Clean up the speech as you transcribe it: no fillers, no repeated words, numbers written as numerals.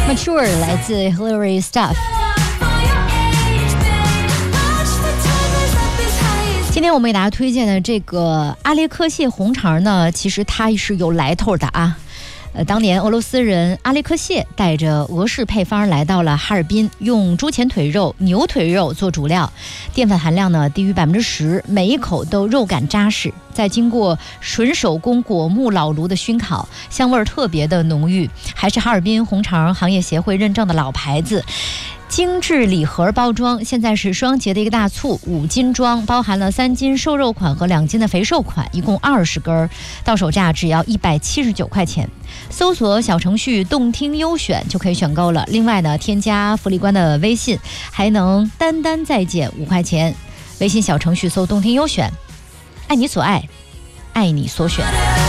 Mature 来自 Hilary Stuff。今天我们给大家推荐的这个阿列克谢红肠呢，其实它是有来头的啊。当年俄罗斯人阿列克谢带着俄式配方来到了哈尔滨，用猪前腿肉、牛腿肉做主料，淀粉含量呢低于10%，每一口都肉感扎实。再经过纯手工果木老炉的熏烤，香味特别的浓郁，还是哈尔滨红肠行业协会认证的老牌子。精致礼盒包装，现在是双节的一个大促，5斤装，包含了3斤瘦肉款和2斤的肥瘦款，一共20根，到手价只要179块钱。搜索小程序动听优选就可以选购了。另外呢，添加福利官的微信，还能单单再减5块钱。微信小程序搜动听优选，爱你所爱，爱你所选。